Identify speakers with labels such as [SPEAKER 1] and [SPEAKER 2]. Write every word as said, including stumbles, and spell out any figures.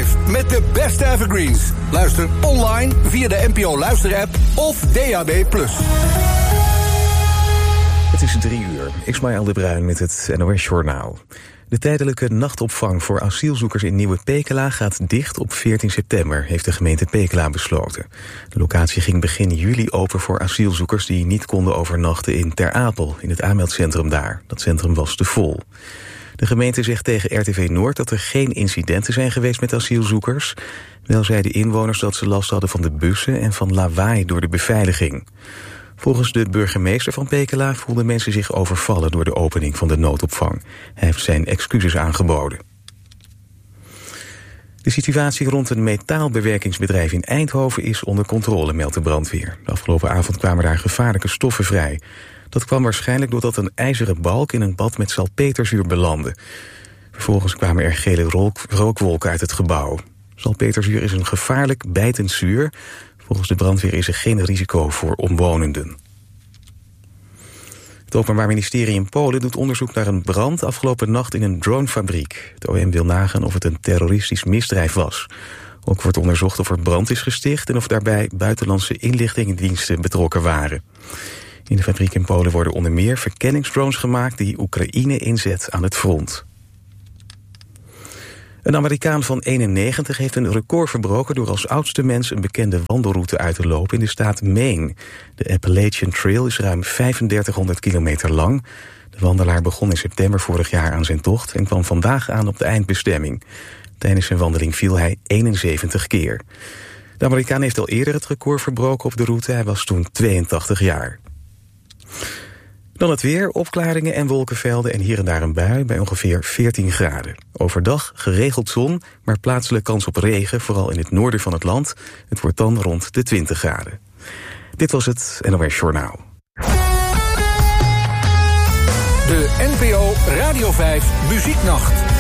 [SPEAKER 1] vijf met de beste evergreens. Luister online via de N P O Luisterapp of D A B plus.
[SPEAKER 2] Het is drie uur. Ismaël de Bruin met het N O S-journaal. De tijdelijke nachtopvang voor asielzoekers in Nieuwe Pekela gaat dicht op veertien september, heeft de gemeente Pekela besloten. De locatie ging begin juli open voor asielzoekers die niet konden overnachten in Ter Apel, in het aanmeldcentrum daar. Dat centrum was te vol. De gemeente zegt tegen R T V Noord dat er geen incidenten zijn geweest met asielzoekers. Wel zeiden inwoners dat ze last hadden van de bussen en van lawaai door de beveiliging. Volgens de burgemeester van Pekela voelden mensen zich overvallen door de opening van de noodopvang. Hij heeft zijn excuses aangeboden. De situatie rond een metaalbewerkingsbedrijf in Eindhoven is onder controle, meldt de brandweer. De afgelopen avond kwamen daar gevaarlijke stoffen vrij. Dat kwam waarschijnlijk doordat een ijzeren balk in een bad met salpeterzuur belandde. Vervolgens kwamen er gele rook, rookwolken uit het gebouw. Salpeterzuur is een gevaarlijk bijtend zuur. Volgens de brandweer is er geen risico voor omwonenden. Het Openbaar Ministerie in Polen doet onderzoek naar een brand afgelopen nacht in een dronefabriek. Het O M wil nagaan of het een terroristisch misdrijf was. Ook wordt onderzocht of er brand is gesticht en of daarbij buitenlandse inlichtingendiensten betrokken waren. In de fabriek in Polen worden onder meer verkenningsdrones gemaakt die Oekraïne inzet aan het front. Een Amerikaan van eenennegentig heeft een record verbroken door als oudste mens een bekende wandelroute uit te lopen in de staat Maine. De Appalachian Trail is ruim vijfendertighonderd kilometer lang. De wandelaar begon in september vorig jaar aan zijn tocht en kwam vandaag aan op de eindbestemming. Tijdens zijn wandeling viel hij eenenzeventig keer. De Amerikaan heeft al eerder het record verbroken op de route. Hij was toen tweeëntachtig jaar. Dan het weer, opklaringen en wolkenvelden en hier en daar een bui bij ongeveer veertien graden. Overdag geregeld zon, maar plaatselijk kans op regen, vooral in het noorden van het land. Het wordt dan rond de twintig graden. Dit was het N O S Journaal.
[SPEAKER 1] De N P O Radio vijf Muzieknacht.